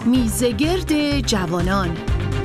میزگرد جوانان.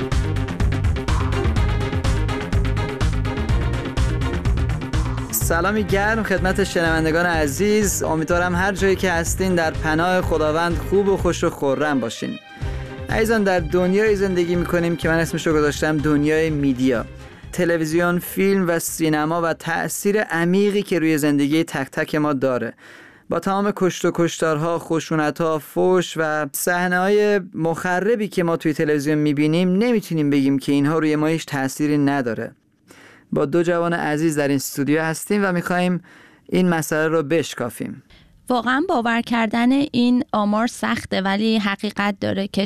سلامی گرم خدمت شنوندگان عزیز. امیدوارم هر جایی که هستین در پناه خداوند خوب و خوش و خرم باشین. عزیزان، در دنیای زندگی میکنیم که من اسمش رو گذاشتم دنیای میدیا، تلویزیون، فیلم و سینما و تأثیر عمیقی که روی زندگی تک تک ما داره. با تمام کشت و کشتارها، خشونت‌ها، فحش و صحنه‌های مخربی که ما توی تلویزیون میبینیم نمیتونیم بگیم که اینها روی ما هیچ تأثیری نداره. با دو جوان عزیز در این استودیو هستیم و میخوایم این مسئله رو بشکافیم. واقعا باور کردن این آمار سخته، ولی حقیقت داره که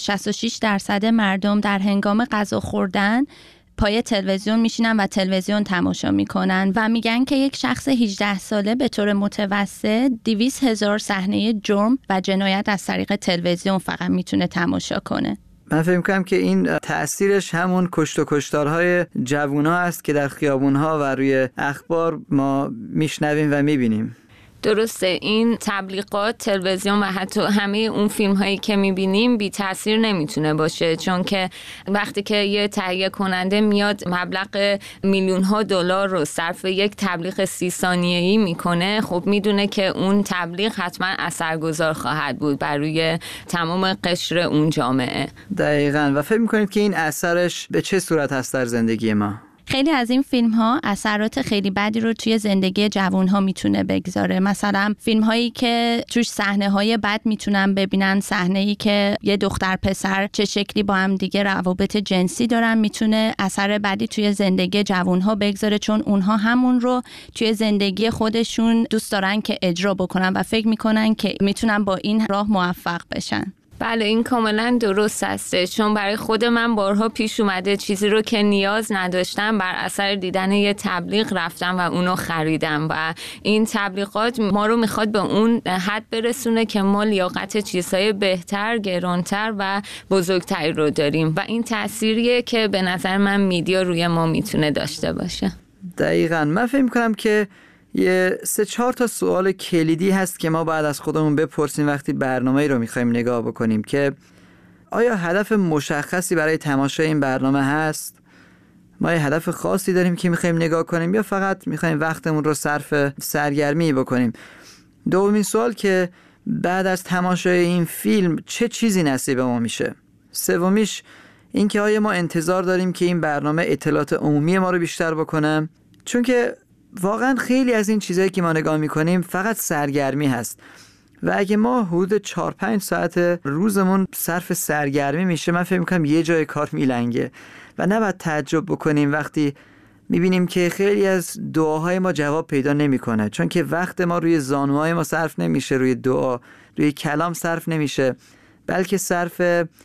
66% مردم در هنگام غذا خوردن پای تلویزیون میشینن و تلویزیون تماشا میکنن و میگن که یک شخص 18 ساله به طور متوسط 200,000 صحنه جرم و جنایت از طریق تلویزیون فقط میتونه تماشا کنه. من فکر می‌کنم که این تأثیرش همون کشت و کشتارهای جوونا است که در خیابون‌ها و روی اخبار ما میشنویم و میبینیم. درسته، این تبلیغات، تلویزیون و حتی همه اون فیلم هایی که میبینیم بی تاثیر نمیتونه باشه، چون که وقتی که یه تهیه کننده میاد مبلغ میلیون ها دلار رو صرف یک تبلیغ 30 ثانیه‌ای میکنه، خب میدونه که اون تبلیغ حتما اثرگذار خواهد بود بر روی تمام قشر اون جامعه. دقیقاً. و فکر میکنید که این اثرش به چه صورت هست در زندگی ما؟ خیلی از این فیلم ها اثرات خیلی بدی رو توی زندگی جوان ها میتونه بگذاره. مثلا فیلم هایی که توش صحنه های بد میتونن ببینن، صحنه ای که یه دختر پسر چه شکلی با هم دیگه روابط جنسی دارن، میتونه اثر بدی توی زندگی جوان ها بگذاره، چون اونها همون رو توی زندگی خودشون دوست دارن که اجرا بکنن و فکر میکنن که میتونن با این راه موفق بشن. بله، این کاملا درست هسته، چون برای خود من بارها پیش اومده چیزی رو که نیاز نداشتم بر اثر دیدن یه تبلیغ رفتم و اونو خریدم و این تبلیغات ما رو میخواد به اون حد برسونه که ما لیاقت چیزهای بهتر، گرانتر و بزرگتری رو داریم و این تأثیریه که به نظر من میدیا روی ما میتونه داشته باشه. دقیقاً. من فکر می‌کنم که یه 3-4 تا سوال کلیدی هست که ما باید از خودمون بپرسیم وقتی برنامه‌ای رو می‌خوایم نگاه بکنیم، که آیا هدف مشخصی برای تماشای این برنامه هست؟ ما یه هدف خاصی داریم که می‌خوایم نگاه کنیم یا فقط می‌خوایم وقتمون رو صرف سرگرمی بکنیم؟ دومین سوال که بعد از تماشای این فیلم چه چیزی نصیب ما میشه؟ سومیش این که آیا ما انتظار داریم که این برنامه اطلاعات عمومی ما رو بیشتر بکنه؟ چون که واقعا خیلی از این چیزایی که ما نگاه میکنیم فقط سرگرمی هست و اگه ما حدود 4-5 ساعت روزمون صرف سرگرمی میشه، من فکر میکنم یه جای کار میلنگه و نباید تعجب بکنیم وقتی میبینیم که خیلی از دعاهای ما جواب پیدا نمیکنه، چون که وقت ما روی زانوهای ما صرف نمیشه، روی دعا، روی کلام صرف نمیشه، بلکه صرف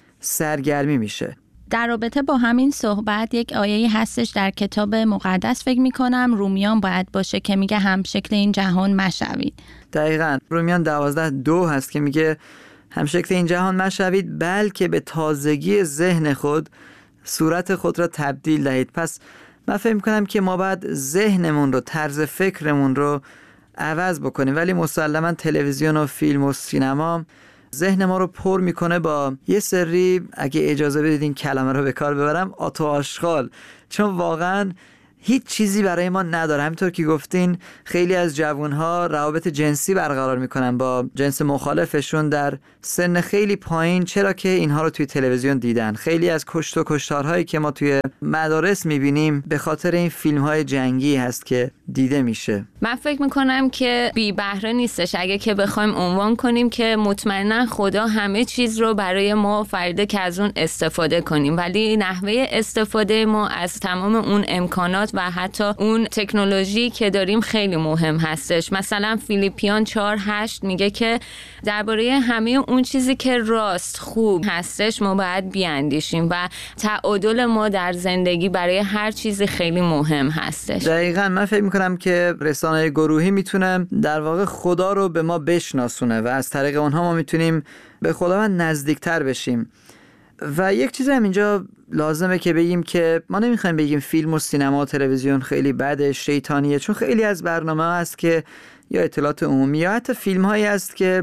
سرگرمی میشه. در رابطه با همین صحبت یک آیه‌ای هستش در کتاب مقدس، فکر می‌کنم رومیان باید باشه، که میگه همشکل این جهان مشوید. دقیقاً. رومیان 12:2 هست که میگه همشکل این جهان مشوید، بلکه به تازگی ذهن خود صورت خود را تبدیل دهید. پس من فکر می‌کنم که ما باید ذهنمون رو، طرز فکرمون رو عوض بکنیم، ولی مسلماً تلویزیون و فیلم و سینما ذهن ما رو پر میکنه با یه سری، اگه اجازه بدید این کلمه رو به کار ببرم، آت و آشغال، چون واقعا هیچ چیزی برای ما نداره. همینطور که گفتین خیلی از جوانها روابط جنسی برقرار میکنن با جنس مخالفشون در سن خیلی پایین، چرا که اینها رو توی تلویزیون دیدن. خیلی از کشت و کشتارهایی که ما توی مدارس میبینیم به خاطر این فیلم‌های جنگی هست که دیده میشه. من فکر میکنم که بی بهره نیستش. اگه که بخوایم عنوان کنیم که مطمئنا خدا همه چیز رو برای ما آفریده که از اون استفاده کنیم، ولی نحوه استفاده ما از تمام اون امکانات و حتی اون تکنولوژی که داریم خیلی مهم هستش. مثلا فیلیپیان 4:8 میگه که درباره همه اون چیزی که راست، خوب هستش ما باید بیاندیشیم و تعادل ما در زندگی برای هر چیزی خیلی مهم هستش. دقیقاً. من فکر میکنم که رسانه گروهی میتونه در واقع خدا رو به ما بشناسونه و از طریق اونها ما میتونیم به خداوند نزدیکتر بشیم. و یک چیز هم اینجا لازمه که بگیم که ما نمیخوایم بگیم فیلم و سینما و تلویزیون خیلی بده، شیطانیه، چون خیلی از برنامه هست که یا اطلاعات عمومی یا حتی فیلم هایی هست که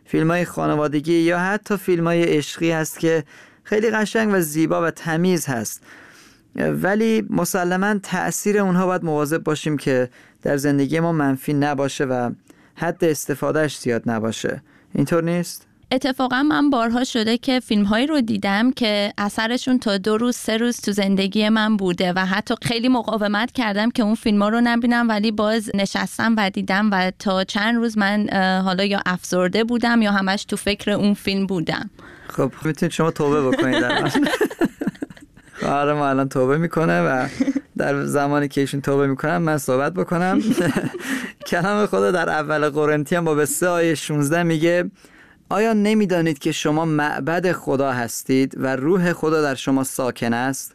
فیلم‌های خانوادگی یا حتی فیلم‌های عشقی هست که خیلی قشنگ و زیبا و تمیز هست، ولی مسلماً تأثیر اونها باید مواظب باشیم که در زندگی ما منفی نباشه و حد استفادهش زیاد نباشه. اینطور نیست؟ اتفاقا من بارها شده که فیلم‌هایی رو دیدم که اثرشون تا 2 روز 3 روز تو زندگی من بوده و حتی خیلی مقاومت کردم که اون فیلم‌ها رو نبینم، ولی باز نشستم و دیدم و تا چند روز من حالا یا افسرده بودم یا همش تو فکر اون فیلم بودم. خب میتونید شما توبه بکنید الان. خواهر ما الان توبه میکنه و در زمانی که ایشون توبه میکنم من صحبت بکنم. کلام خدا در اول قرنتیان باب 3 آیه 16 میگه آیا نمیدانید که شما معبد خدا هستید و روح خدا در شما ساکن است؟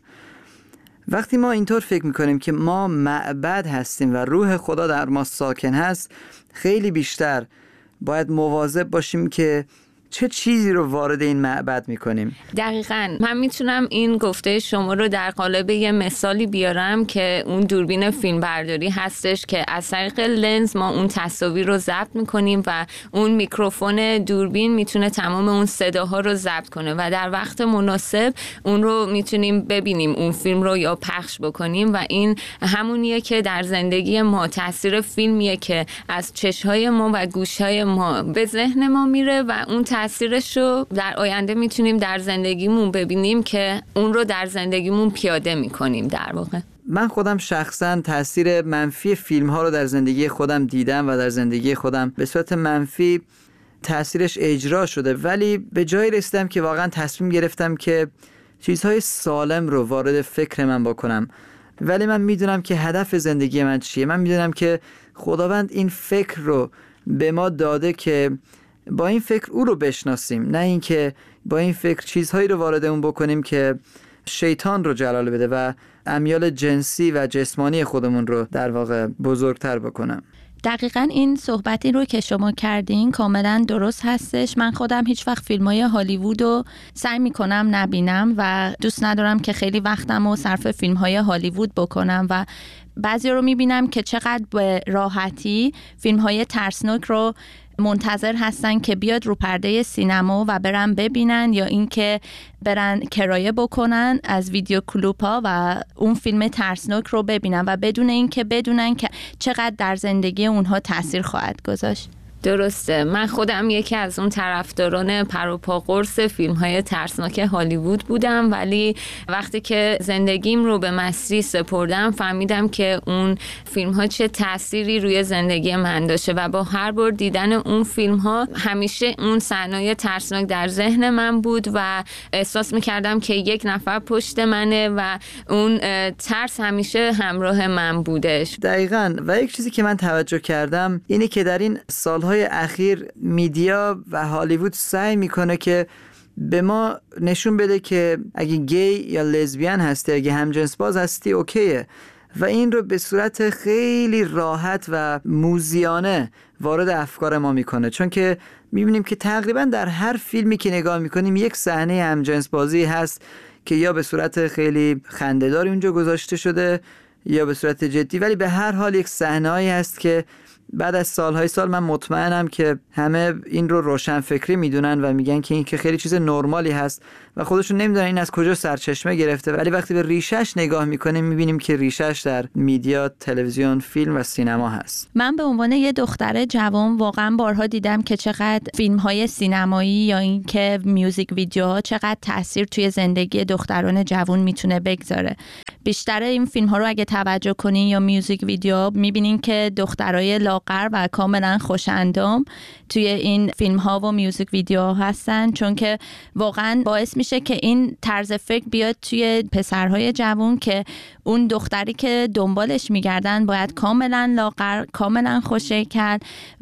وقتی ما اینطور فکر میکنیم که ما معبد هستیم و روح خدا در ما ساکن هست، خیلی بیشتر باید مواظب باشیم که چه چیزی رو وارد این معبد میکنیم. دقیقاً من میتونم این گفته شما رو در قالب یه مثالی بیارم که اون دوربین فیلم برداری هستش که از طریق لنز ما اون تصاویر رو ضبط میکنیم و اون میکروفون دوربین میتونه تمام اون صداها رو ضبط کنه و در وقت مناسب اون رو میتونیم ببینیم، اون فیلم رو یا پخش بکنیم و این همونیه که در زندگی ما تاثیر فیلمیه که از چشم‌های ما و گوش‌های ما به ذهن ما میره و اون تاثیرش رو در آینده میتونیم در زندگیمون ببینیم که اون رو در زندگیمون پیاده میکنیم. در واقع من خودم شخصا تاثیر منفی فیلم ها رو در زندگی خودم دیدم و در زندگی خودم به صورت منفی تاثیرش اجرا شده، ولی به جایی رسیدم که واقعا تصمیم گرفتم که چیزهای سالم رو وارد فکر من بکنم. ولی من میدونم که هدف زندگی من چیه. من میدونم که خداوند این فکر رو به ما داده که با این فکر او رو بشناسیم، نه اینکه با این فکر چیزهایی رو وارد اون بکنیم که شیطان رو جلال بده و امیال جنسی و جسمانی خودمون رو در واقع بزرگتر بکنم. دقیقاً این صحبتی رو که شما کردین کاملاً درست هستش. من خودم هیچ وقت فیلم‌های هالیوود رو سعی می‌کنم نبینم و دوست ندارم که خیلی وقتم رو صرف فیلم‌های هالیوود بکنم و بعضی رو می‌بینم که چقدر به راحتی فیلم‌های ترسناک رو منتظر هستن که بیاد رو پرده سینما و برن ببینن یا اینکه برن کرایه بکنن از ویدیو کلوپ‌ها و اون فیلم ترسناک رو ببینن و بدون اینکه بدونن که چقدر در زندگی اونها تاثیر خواهد گذاشت. درسته. من خودم یکی از اون طرفداران پروپا قرص فیلم‌های ترسناک هالیوود بودم، ولی وقتی که زندگیم رو به مسیح سپردم فهمیدم که اون فیلم‌ها چه تأثیری روی زندگی من داشته و با هر بار دیدن اون فیلم‌ها همیشه اون صحنه‌های ترسناک در ذهن من بود و احساس می‌کردم که یک نفر پشت منه و اون ترس همیشه همراه من بودش. دقیقاً. و یک چیزی که من توجه کردم اینه که در این سال‌های اخیر میدیا و هالیوود سعی میکنه که به ما نشون بده که اگه گی یا لزبیان هستی، اگه همجنس باز هستی اوکیه، و این رو به صورت خیلی راحت و موذیانه وارد افکار ما میکنه، چون که میبینیم که تقریبا در هر فیلمی که نگاه میکنیم یک صحنه همجنس بازی هست که یا به صورت خیلی خنده‌داری اونجا گذاشته شده یا به صورت جدی، ولی به هر حال یک صحنه‌ای هست که بعد از سالهای سال من مطمئنم که همه این رو روشنفکری میدونن و میگن که این که خیلی چیز نرمالی هست و خودشون نمیدونن این از کجا سرچشمه گرفته، ولی وقتی به ریشش نگاه میکنیم میبینیم که ریشش در میدیا، تلویزیون، فیلم و سینما هست. من به عنوان یه دختر جوان واقعا بارها دیدم که چقدر فیلم‌های سینمایی یا این که میوزیک ویدیوها چقدر تاثیر توی زندگی دختران جوان میتونه بگذاره. بیشتر این فیلم‌ها رو اگه توجه کنین یا میوزیک ویدیو میبینین که دخترای لاغر و کاملا خوش‌اندام توی این فیلم‌ها و میوزیک ویدیوها هستن، چون که واقعا باعث میشه که این طرز فکر بیاد توی پسرهای جوان که اون دختری که دنبالش میگردن باید کاملا لاغر، کاملا خوش‌هیکل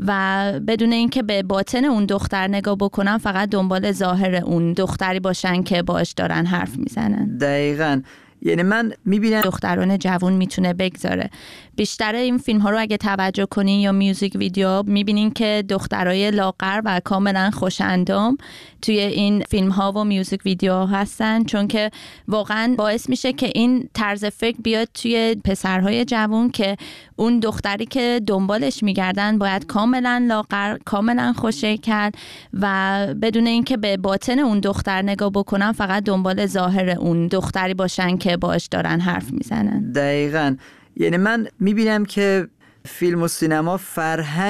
و بدون اینکه به باطن اون دختر نگاه بکنن، فقط دنبال ظاهر اون دختری باشن که باش دارن حرف میزنن. دقیقاً. یعنی من میبینم دختران جوان میتونه بگذاره. بیشتر این فیلم ها رو اگه توجه کنین یا میوزیک ویدیو میبینین که دخترای لاغر و کاملا خوش‌اندام توی این فیلم ها و میوزیک ویدیو هستن، چون که واقعا باعث میشه که این طرز فکر بیاد توی پسرهای جوان که اون دختری که دنبالش میگردن باید کاملا لاغر، کاملا خوش‌هیکل و بدون اینکه به باطن اون دختر نگاه بکنن، فقط دنبال ظاهر اون دختری باشن که باش دارن حرف میزنن. دقیقاً. یعنی من میبینم که فیلم و سینما فرهنگ